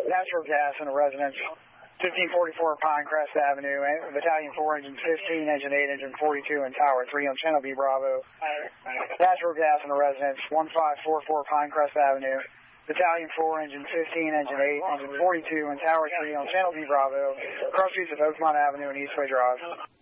natural gas in a residence, 1544 Pinecrest Avenue, Battalion 4, Engine 15, Engine 8, Engine 42, and Tower 3 on Channel B Bravo. Natural gas in a residence, 1544 Pinecrest Avenue, Battalion 4, Engine 15, Engine 8, Engine 42, and Tower 3 on Channel B Bravo, across streets of Oakmont Avenue and Eastway Drive.